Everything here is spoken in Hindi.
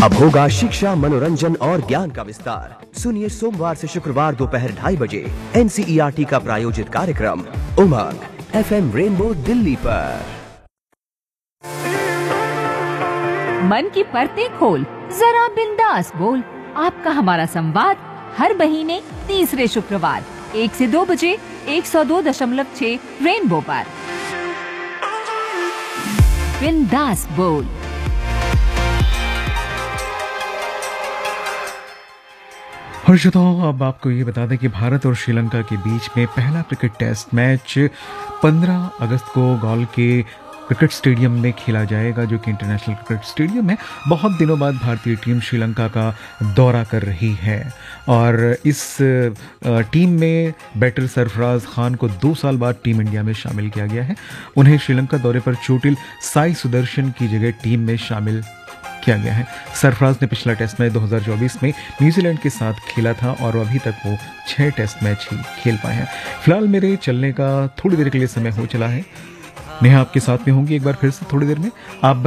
अब होगा शिक्षा, मनोरंजन और ज्ञान का विस्तार। सुनिए सोमवार से शुक्रवार दोपहर 2:30 बजे NCERT का प्रायोजित कार्यक्रम उमंग FM रेनबो दिल्ली पर। मन की परतें खोल, जरा बिंदास बोल। आपका हमारा संवाद हर महीने तीसरे शुक्रवार 1 से 2 बजे 102.6 रेनबो पर। बिंदास बोल। और श्रोताओ, अब आपको ये बता दें कि भारत और श्रीलंका के बीच में पहला क्रिकेट टेस्ट मैच 15 अगस्त को गॉल के क्रिकेट स्टेडियम में खेला जाएगा, जो कि इंटरनेशनल क्रिकेट स्टेडियम है। बहुत दिनों बाद भारतीय टीम श्रीलंका का दौरा कर रही है और इस टीम में बैटर सरफराज खान को 2 साल बाद टीम इंडिया में शामिल किया गया है। उन्हें श्रीलंका दौरे पर चोटिल साई सुदर्शन की जगह टीम में शामिल किया गया है। सरफराज ने पिछला टेस्ट मैच 2024 में न्यूजीलैंड के साथ खेला था और अभी तक वो 6 टेस्ट मैच ही खेल पाए हैं। फिलहाल मेरे चलने का थोड़ी देर के लिए समय हो चला है। नेहा आपके साथ में होंगी एक बार फिर से थोड़ी देर में। आप